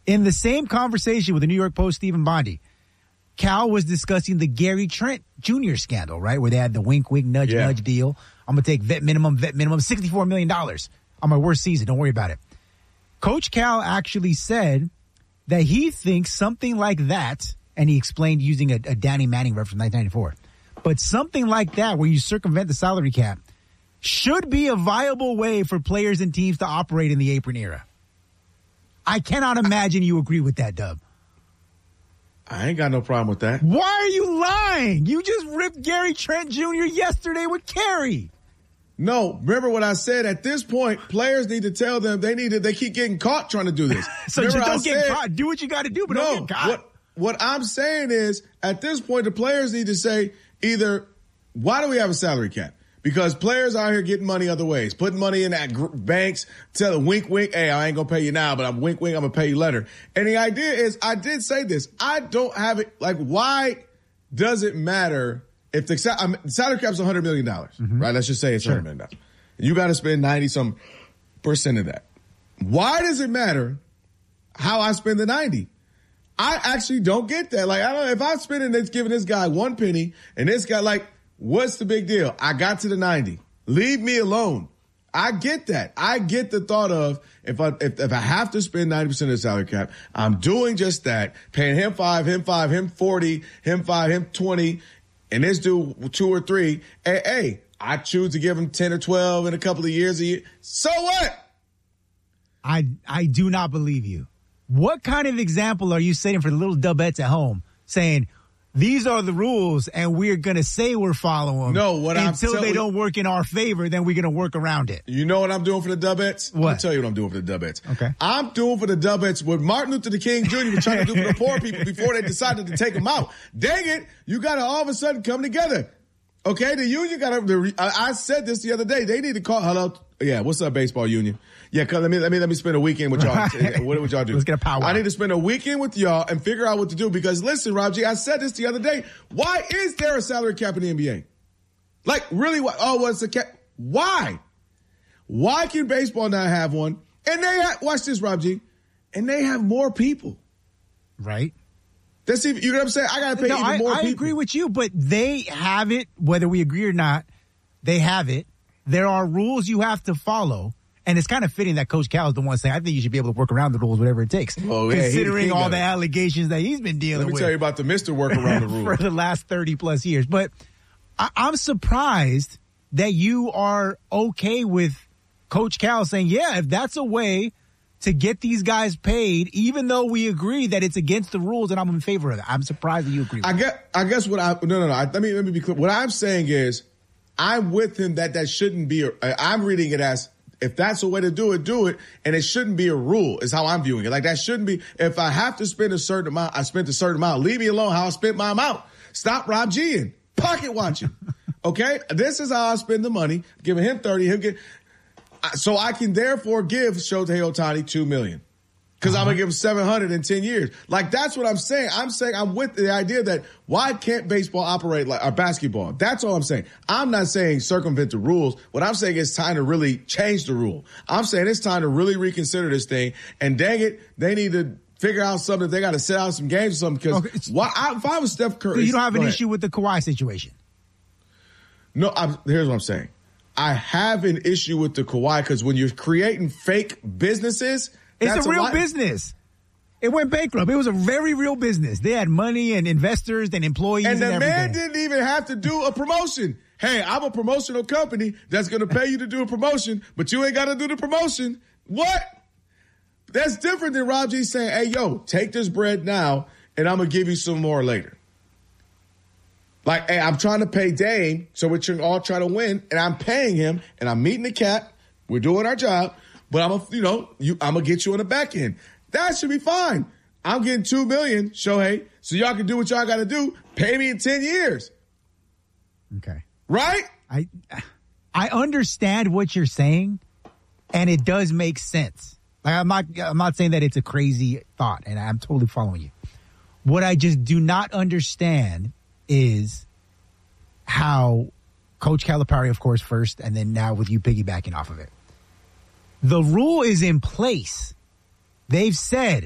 In the same conversation with the New York Post, Stephen Bondy, Cal was discussing the Gary Trent Jr. scandal, right, where they had the wink, nudge, nudge deal. I'm going to take vet minimum, $64 million on my worst season. Don't worry about it. Coach Cal actually said that he thinks something like that, and he explained using a Danny Manning reference from 1994, but something like that where you circumvent the salary cap should be a viable way for players and teams to operate in the apron era. I cannot imagine you agree with that, Dub. I ain't got no problem with that. Why are you lying? You just ripped Gary Trent Jr. yesterday with Kerry. No, remember what I said. At this point, players need to tell them they keep getting caught trying to do this. So just don't get caught. Do what you got to do, but don't get caught. What I'm saying is, at this point, the players need to say either, why do we have a salary cap? Because players out here getting money other ways, putting money in that banks, telling wink, hey, I ain't going to pay you now, but I'm wink, I'm going to pay you later. And the idea is, I did say this, I don't have it, like, why does it matter if the salary cap's $100 million, right? Let's just say it's $100 million. You got to spend 90-some% of that. Why does it matter how I spend the 90? I actually don't get that. Like, I don't know, if I'm spending this, giving this guy one penny, and this guy, like, what's the big deal? I got to the 90. Leave me alone. I get that. I get the thought of if I have to spend 90% of the salary cap, I'm doing just that, paying him 5, him 40, him 5, him 20, and this dude 2 or 3. Hey, I choose to give him 10 or 12 in a couple of years a year. So what? I do not believe you. What kind of example are you setting for the little dubettes at home saying, these are the rules, and we're going to say we're following them. No, until they don't work in our favor, then we're going to work around it. You know what I'm doing for the Dubettes? What? I'll tell you what I'm doing for the Dubettes. Okay. I'm doing for the Dubettes what Martin Luther King Jr. was trying to do for the poor people before they decided to take them out. Dang it, you got to all of a sudden come together. Okay, the union got to. I said this the other day. They need to call. Hello, yeah. What's up, baseball union? Yeah, let me spend a weekend with y'all. What would y'all do? Let's get a powwow. I need to spend a weekend with y'all and figure out what to do. Because listen, Rob G, I said this the other day. Why is there a salary cap in the NBA? Like, really? What's the cap? Why? Why can baseball not have one? And watch this, Rob G. And they have more people, right? You know what I'm saying? I got to pay even more people. I agree with you, but they have it, whether we agree or not, they have it. There are rules you have to follow, and it's kind of fitting that Coach Cal is the one saying, I think you should be able to work around the rules, whatever it takes, considering all the allegations that he's been dealing with. Let me tell you about the Mr. Work Around the Rules. For the last 30-plus years. But I'm surprised that you are okay with Coach Cal saying, yeah, if that's a way to get these guys paid, even though we agree that it's against the rules, and I'm in favor of that. I'm surprised that you agree with that. I guess what let me be clear. What I'm saying is, I'm with him that shouldn't be, I'm reading it as, if that's a way to do it, and it shouldn't be a rule, is how I'm viewing it. Like, that shouldn't be, if I have to spend a certain amount, I spent a certain amount. Leave me alone how I spent my amount. Stop Rob G-ing, pocket watching. Okay? This is how I spend the money, giving him 30, he'll get, so I can therefore give Shohei Ohtani $2 million. Because I'm going to give him 700 in 10 years. Like, that's what I'm saying. I'm saying I'm with the idea that why can't baseball operate like, or basketball? That's all I'm saying. I'm not saying circumvent the rules. What I'm saying is time to really change the rule. I'm saying it's time to really reconsider this thing. And dang it, they need to figure out something. They got to set out some games or something. Because if I was Steph Curry. So you don't have an issue with the Kawhi situation? No, here's what I'm saying. I have an issue with the Kawhi because when you're creating fake businesses, it's a real business. It went bankrupt. It was a very real business. They had money and investors and employees and the man didn't even have to do a promotion. Hey, I'm a promotional company that's going to pay you to do a promotion, but you ain't got to do the promotion. What? That's different than Rob G saying, hey, yo, take this bread now, and I'm going to give you some more later. Like, hey, I'm trying to pay Dame, so we can all try to win, and I'm paying him, and I'm meeting the cap. We're doing our job, but I'm gonna get you on the back end. That should be fine. I'm getting $2 million, Shohei, so y'all can do what y'all got to do. Pay me in 10 years. Okay. Right? I understand what you're saying, and it does make sense. Like, I'm not saying that it's a crazy thought, and I'm totally following you. What I just do not understand is how Coach Calipari, of course, first, and then now with you piggybacking off of it. The rule is in place. They've said